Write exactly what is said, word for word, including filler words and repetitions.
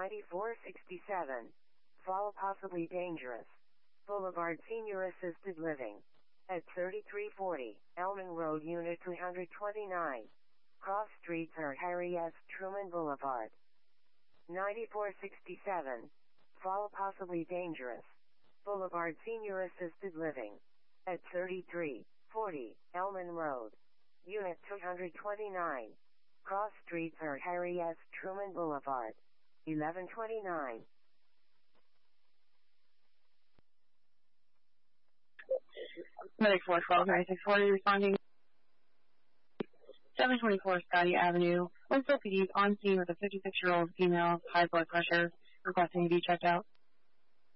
ninety-four sixty-seven, fall possibly dangerous. Boulevard Senior Assisted Living. At thirty-three forty, Elman Road, Unit two twenty-nine. Cross streets are Harry S. Truman Boulevard. ninety-four sixty-seven, fall possibly dangerous. Boulevard Senior Assisted Living. At thirty-three forty, Elman Road, Unit two twenty-nine. Cross streets are Harry S. Truman Boulevard. eleven twenty-nine. ninety-four twelve, ninety-six forty, responding. seven twenty-four Scotty Avenue. Winslow P D is on scene with a fifty-six-year-old female, high blood pressure, requesting to be checked out.